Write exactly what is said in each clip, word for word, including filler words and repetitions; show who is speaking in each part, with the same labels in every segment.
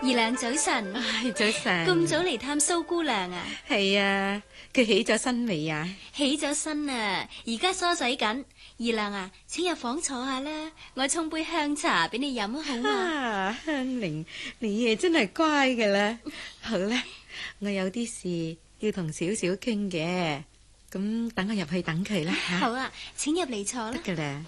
Speaker 1: 二娘早晨。
Speaker 2: 唉，早晨。
Speaker 1: 咁早嚟探蘇姑娘啊？
Speaker 2: 係啊，佢起咗身未啊？
Speaker 1: 起咗身啊，而家梳洗緊。二娘啊，請入房坐下啦，我沖杯香茶俾你飲好嘛？
Speaker 2: 啊，香菱，你嘢真係乖噶啦。好啦，我有啲事要同小小傾嘅，咁等我入去等佢啦吓。
Speaker 1: 好啊，請入嚟坐啦。
Speaker 2: 得噶啦。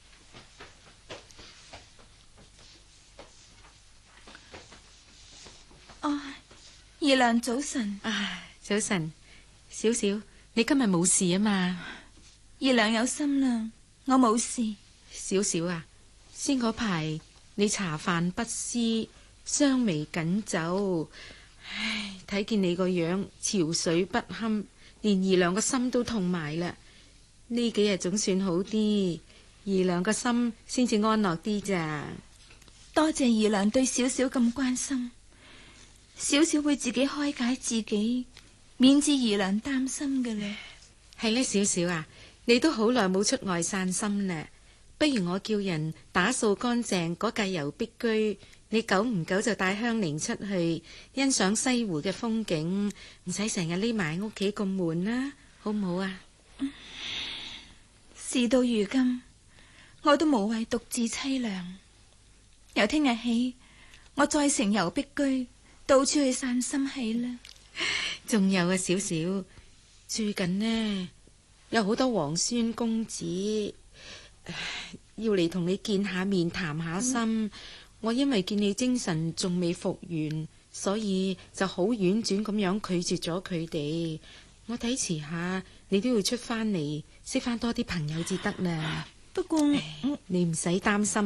Speaker 3: 哦，二娘早晨。
Speaker 2: 唉，早晨，小小，你今日冇事啊嘛？
Speaker 3: 二娘有心啦，我冇事。
Speaker 2: 小小啊，先嗰排你茶飯不思，雙眉緊皺，唉，睇見你個樣憔悴不堪，連二娘個心都痛埋啦。呢幾日總算好啲，二娘個心先至安樂啲咋。
Speaker 3: 多謝二娘對小小咁關心，小小會自己開解自己，免至二娘擔心嘅咧。
Speaker 2: 係呢，小小啊，你都好耐冇出外散心啦，不如我叫人打掃乾淨嗰架油壁居，你久唔久就帶香菱出去欣賞西湖嘅風景，唔使成日匿埋喺屋企咁悶啦，好唔好啊？
Speaker 3: 嗯，事到如今，我都無謂獨自淒涼。由聽日起，我再成油壁居，到處去散心氣啦。
Speaker 2: 仲有啊，小小，最近呢有好多皇孫公子要嚟同你見下面談下心，嗯、我因為見你精神仲未復原，所以就好婉轉咁樣拒絕咗佢哋。我睇遲下你都要出翻嚟識翻多啲朋友至得啦。
Speaker 3: 不過、
Speaker 2: 哎、你唔使擔心。